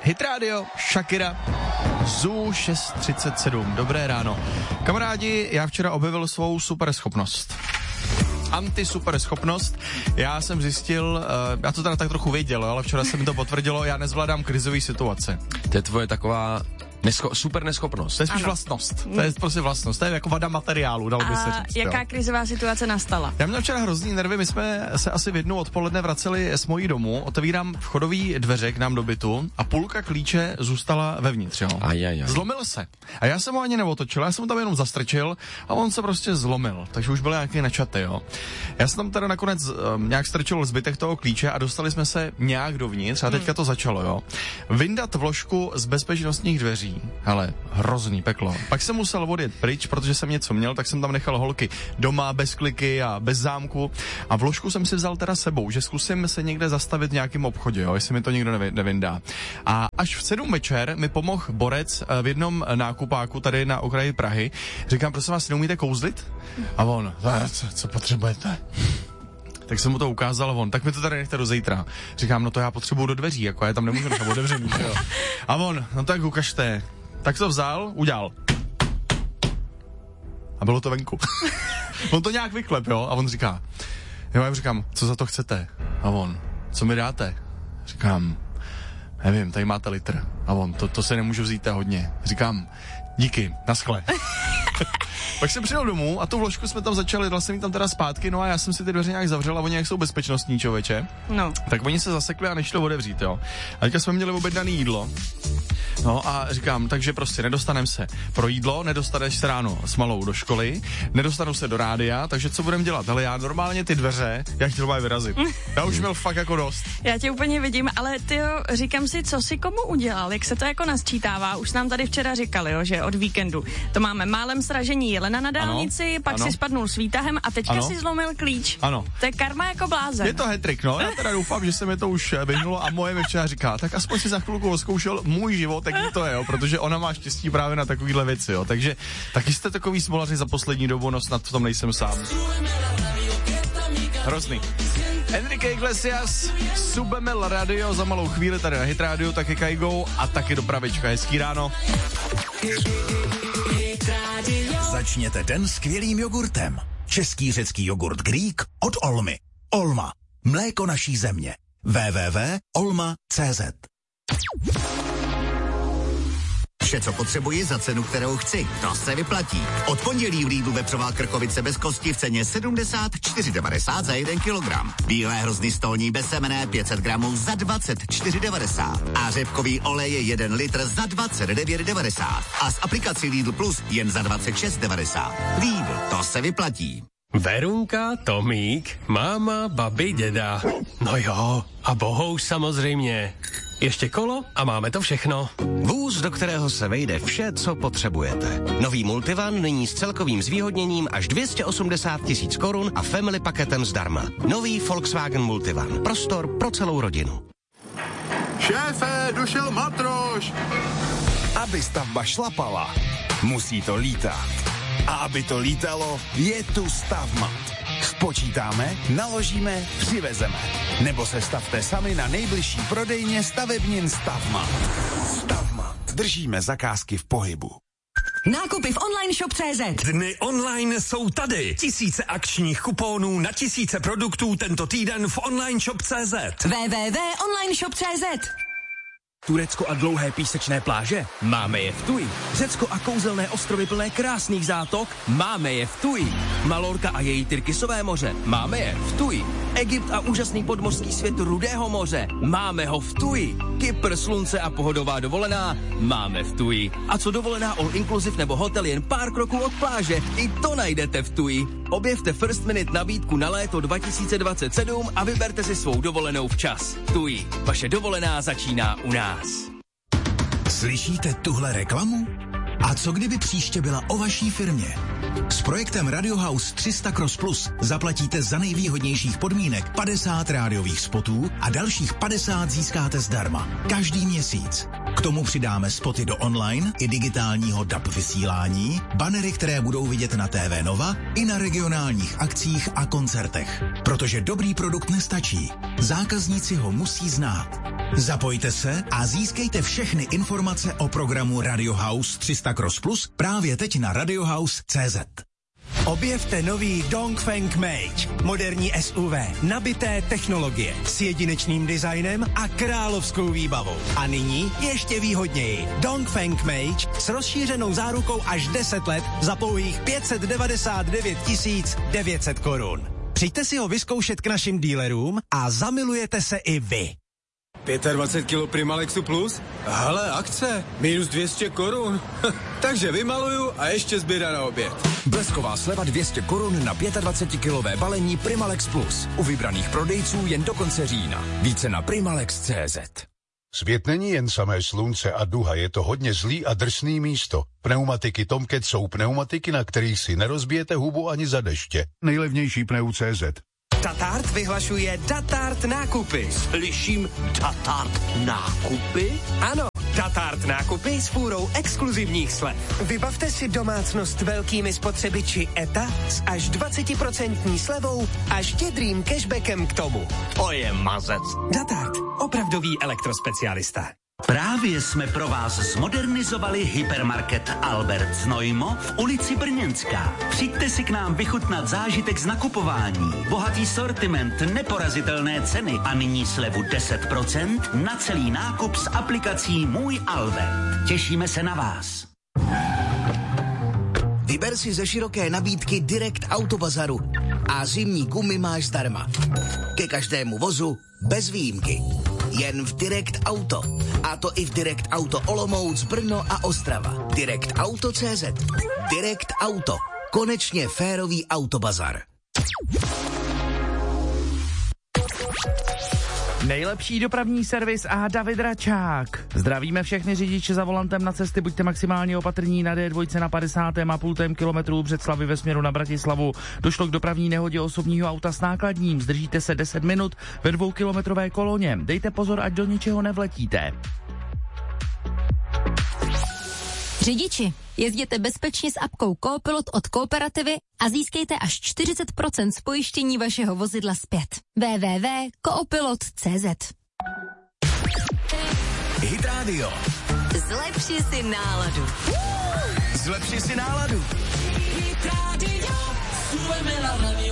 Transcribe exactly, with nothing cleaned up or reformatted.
Hit Radio, Shakira, Zoo šest třicet sedm. Dobré ráno. Kamarádi, já včera objevil svou superschopnost. Anti-superschopnost. Já jsem zjistil, uh, já to teda tak trochu věděl, ale včera se mi to potvrdilo, já nezvládám krizové situace. To je tvoje taková nesko, super neschopnost. To je spíš vlastnost. To je prostě vlastnost. To je jako vada materiálu, dalo by se říct. Jaká jo. krizová situace nastala? Já měl včera hrozný nervy, my jsme se asi v jednu odpoledne vraceli s mojí domů, otevírám vchodový dveře k nám do bytu a půlka klíče zůstala vevnitř, jo. Ajajaj. Zlomil se. A já jsem ho ani neotočil, já jsem ho tam jenom zastrčil a on se prostě zlomil, takže už byl nějaký načatý, jo. Já jsem tam teda nakonec um, nějak strčil zbytek toho klíče a dostali jsme se nějak dovnitř a teďka to začalo, jo. Vyndat vložku z bezpečnostních dveří. Ale hrozný peklo. Pak jsem musel odjet pryč, protože jsem něco měl, tak jsem tam nechal holky doma bez kliky a bez zámku a vložku jsem si vzal teda sebou, že zkusím se někde zastavit v nějakém obchodě, jo, jestli mi to nikdo nevy, nevyndá. A až v sedm večer mi pomohl borec v jednom nákupáku tady na okraji Prahy. Říkám, prosím vás, neumíte kouzlit? A on, co, co potřebujete? Tak jsem mu to ukázal a on, tak mi to tady nechte do zítra. Říkám, no to já potřebuju do dveří, jako já tam nemůžu nechat otevřený, jo. A on, no tak ukažte. Tak to vzal, udělal. A bylo to venku. On to nějak vyklep, jo, a on říká, jo, já říkám, co za to chcete? A on, co mi dáte? Říkám, nevím, tady máte litr. A on, to, to se nemůžu vzít, to hodně. Říkám, díky, naschle. Pak jsem přijel domů a tu vložku jsme tam začali, vlastně tam teda zpátky, no a já jsem si ty dveře nějak zavřel a oni jak jsou bezpečnostní, člověče. No. Tak oni se zasekli a nešli otevřít, jo. A teďka jsme měli objednaný jídlo. No a říkám, takže prostě nedostanem se pro jídlo, nedostaneš se ráno s malou do školy, nedostanu se do rádia, takže co budem dělat? Ale já normálně ty dveře, já chtěl mají vyrazit. Já už měl fakt jako dost. Já tě úplně vidím, ale ty říkám si, co si komu udělal, jak se to jako nasčítává. Už nám tady včera říkali, jo, že od víkendu to máme málem sražení jelena na dálnici, ano, pak ano. si spadnul s výtahem a teďka ano. si zlomil klíč. Ano. To je karma jako blázen. Je to hetrik, no. Já teda doufám, že se mi to už vyhnulo a moje mi včera říká, tak aspoň si za chvilku zkoušel můj život, tak to je, jo, protože ona má štěstí právě na takovýhle věci, jo. Takže taky jste takový smolaři za poslední dobu, no snad v tom nejsem sám. Hrozný. Enrique Iglesias, Subemel Radio, za malou chvíli tady na Hit Radio, taky Kaigo a taky dopravička. Hezký ráno. Začněte den skvělým jogurtem. Český řecký jogurt Greek od Olmy. Olma. Mléko naší země. w w w tečka olma tečka cé zet. Vše, co potřebuji za cenu, kterou chci. To se vyplatí. Od pondělí v Lidlu vepřová krkovice bez kosti v ceně sedmdesát čtyři devadesát za jeden kilogram. Bílé hrozny stolní bez semene pět set gramů za dvacet čtyři devadesát. A řepkový olej je jeden litr za dvacet devět devadesát. A s aplikací Lidl Plus jen za dvacet šest devadesát. Lidl, to se vyplatí. Verunka, Tomík, máma, babi, děda. No jo, a bohouš samozřejmě. Ještě kolo a máme to všechno. Vůz, do kterého se vejde vše, co potřebujete. Nový Multivan nyní s celkovým zvýhodněním až dvě stě osmdesát tisíc korun a family paketem zdarma. Nový Volkswagen Multivan. Prostor pro celou rodinu. Šéfe, došel matroš! Aby stavba šlapala, musí to lítat. A aby to lítalo, je tu Stavmat. Spočítáme, naložíme, přivezeme. Nebo se stavte sami na nejbližší prodejně stavebnin Stavmat. Stavmat. Držíme zakázky v pohybu. Nákupy v online shop tečka cé zet. Dny online jsou tady. Tisíce akčních kuponů na tisíce produktů tento týden v online shop tečka cé zet. w w w tečka online shop tečka cé zet. Turecko a dlouhé písečné pláže? Máme je v Tuji. Řecko a kouzelné ostrovy plné krásných zátok? Máme je v Tuji. Malorka a její tyrkysové moře? Máme je v Tuji. Egypt a úžasný podmořský svět Rudého moře? Máme ho v Tuji. Kypr, slunce a pohodová dovolená? Máme v Tuji. A co dovolená all inclusive nebo hotel jen pár kroků od pláže? I to najdete v Tuji. Objevte First Minute nabídku na léto dva tisíce dvacet sedm a vyberte si svou dovolenou včas. Tuji. Vaše dovolená začíná u nás. Slyšíte tuhle reklamu? A co kdyby příště byla o vaší firmě? S projektem Radio House tři sta Cross Plus zaplatíte za nejvýhodnějších podmínek padesát rádiových spotů a dalších padesát získáte zdarma. Každý měsíc. K tomu přidáme spoty do online i digitálního D A B vysílání, banery, které budou vidět na T V Nova i na regionálních akcích a koncertech. Protože dobrý produkt nestačí. Zákazníci ho musí znát. Zapojte se a získejte všechny informace o programu Radio House tři sta Cross Plus právě teď na radiohouse tečka cé zet. Objevte nový Dongfeng Mage, moderní S U V, nabité technologie, s jedinečným designem a královskou výbavou. A nyní ještě výhodněji. Dongfeng Mage s rozšířenou zárukou až deset let za pouhých pět set devadesát devět tisíc devět set korun. Přijďte si ho vyzkoušet k našim dealerům a zamilujete se i vy. dvacet pět kilo Primalexu Plus? Hele, akce, minus dvě stě korun. Takže vymaluju a ještě zbyda na oběd. Blesková sleva dvě stě korun na dvacet pět kilové balení Primalex Plus. U vybraných prodejců jen do konce října. Více na primalex tečka cé zet. Svět není jen samé slunce a duha, je to hodně zlý a drsný místo. Pneumatiky Tomcat jsou pneumatiky, na kterých si nerozbijete hubu ani za deště. Nejlevnější pneu tečka cé zet. Datart vyhlašuje Datart nákupy. Slyším Datart nákupy? Ano, Datart nákupy s fůrou exkluzivních slev. Vybavte si domácnost velkými spotřebiči E T A s až dvacet procent slevou a štědrým cashbackem k tomu. To je mazec. Datart, opravdový elektrospecialista. Právě jsme pro vás zmodernizovali hypermarket Albert Znojmo v ulici Brněnská. Přijďte si k nám vychutnat zážitek z nakupování. Bohatý sortiment, neporazitelné ceny a nyní slevu deset procent na celý nákup s aplikací Můj Albert. Těšíme se na vás. Vyber si ze široké nabídky Direct Autobazaru a zimní gumy máš zdarma. Ke každému vozu bez výjimky. Jen v Direct Auto. A to i v Direct Auto Olomouc, Brno a Ostrava. Direct Auto tečka cé zet. Direct Auto. Konečně férový autobazar. Nejlepší dopravní servis a David Račák. Zdravíme všechny řidiče za volantem na cesty, buďte maximálně opatrní na D dva na padesátém a půltém kilometru Břeclavi ve směru na Bratislavu. Došlo k dopravní nehodě osobního auta s nákladním, zdržíte se deset minut ve dvoukilometrové koloně. Dejte pozor, ať do ničeho nevletíte. Řidiči, jezděte bezpečně s apkou Coopilot od Kooperativy a získejte až čtyřicet procent z pojištění vašeho vozidla zpět. w w w tečka coopilot tečka cé zet. Hit Radio. Zlepši si náladu. Zlepši si náladu. Hit Radio.